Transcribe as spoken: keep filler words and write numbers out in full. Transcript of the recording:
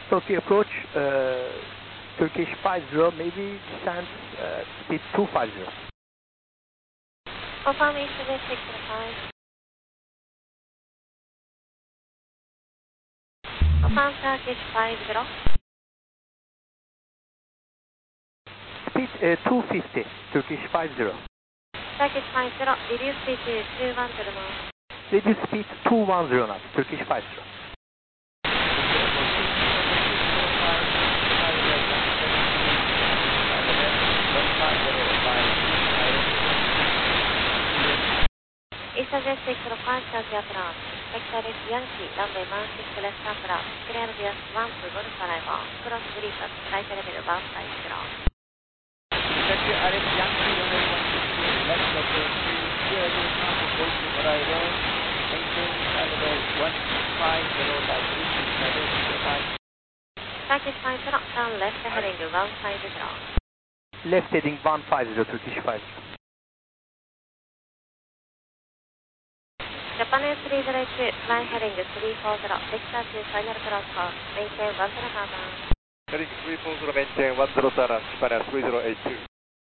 Tokyo approach, uh, Turkish five zero, maybe descent uh, speed two five zero. Confirm east of six zero five. Confirm Turkish five zero. Speed uh, two fifty, Turkish five zero. Turkish five zero, reduce speed to two one zero knots. Reduce speed two one zero knots, Turkish five zero. East of six zero five, Tokyo approach. Vector is Yankee, runway one six left approach. Clear via one to Golf arrival. Cross brief at flight level one five zero. Yankee, Alex Yankee, runway one six left approach. Clear via one to Golf arrival. Maintain level one five zero by three six level zero five. Turkish five zero, turn left heading one five zero. Left heading one five zero, Turkish five zero. Japan three zero two, fly heading three four zero, Victor to final cross course, maintain one zero carbon. Heading three four zero, maintain one zero Saran, Japan three zero eight two.